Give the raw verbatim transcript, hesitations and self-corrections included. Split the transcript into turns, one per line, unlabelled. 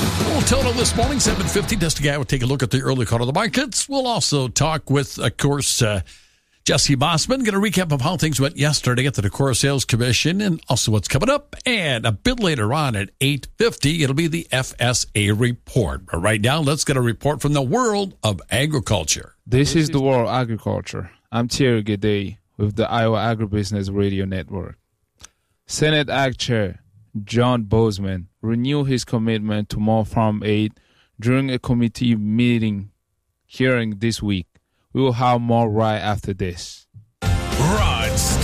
We'll total this morning, seven fifty. Dusty Guy will take a look at the early call of the markets. We'll also talk with, of course, uh, Jesse Bossman. Going to recap of how things went yesterday at the Decorah Sales Commission and also what's coming up. And a bit later on at eight fifty, it'll be the F S A report. But right now, let's get a report from the world of agriculture.
This is the world of agriculture. I'm Thierry Gede with the Iowa Agribusiness Radio Network. Senate Ag Chair John Boozman renewed his commitment to more farm aid during a committee meeting hearing this week. We will have more right after this.
Rod